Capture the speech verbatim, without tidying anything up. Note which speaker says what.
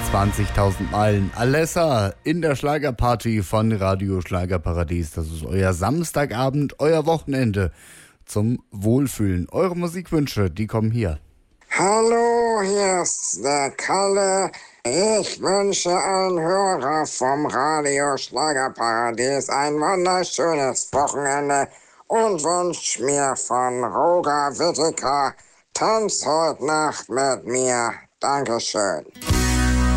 Speaker 1: zwanzigtausend Meilen. Alessa in der Schlagerparty von Radio Schlagerparadies. Das ist euer Samstagabend, euer Wochenende zum Wohlfühlen. Eure Musikwünsche, die kommen hier.
Speaker 2: Hallo, hier ist der Kalle. Ich wünsche allen Hörer vom Radio Schlagerparadies ein wunderschönes Wochenende und wünsche mir von Roger Whittaker: Tanz heute Nacht mit mir. Dankeschön.